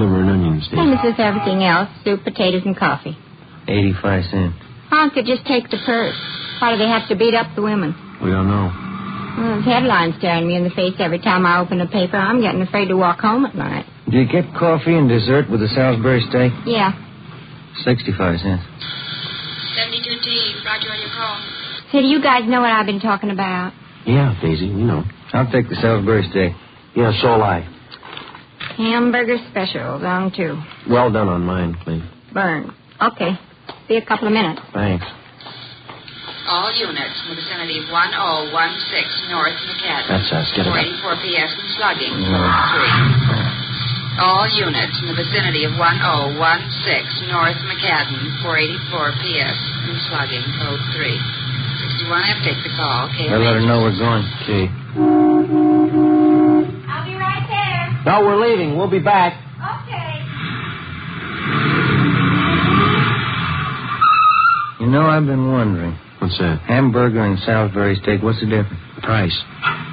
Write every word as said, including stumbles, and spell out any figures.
liver and onions, Daisy. And this is everything else. Soup, potatoes, and coffee. eighty-five cents. Honk could just take the purse. Why do they have to beat up the women? We don't know. Well, there's headlines staring me in the face every time I open a paper. I'm getting afraid to walk home at night. Do you get coffee and dessert with the Salisbury steak? Yeah. sixty-five cents. seventy-two T. Roger on your call. Say, do you guys know what I've been talking about? Yeah, Daisy, we know. I'll take the Salisbury steak. Yeah, so'll I. Hamburger specials on two. Well done on mine, please. Burn. Okay. Be a couple of minutes. Thanks. All units in the vicinity of one oh one six North McAdam. That's us. Get it four up. eighty-four P S and slugging. Code three. All units in the vicinity of one oh one six North McAdam. four eighty-four P S and slugging. Code three. sixty-one F, take the call. Okay. I'll let her know we're going. Okay. I'll be right there. No, we're leaving. We'll be back. Okay. You know, I've been wondering. What's that? Hamburger and Salisbury steak, what's the difference? Price.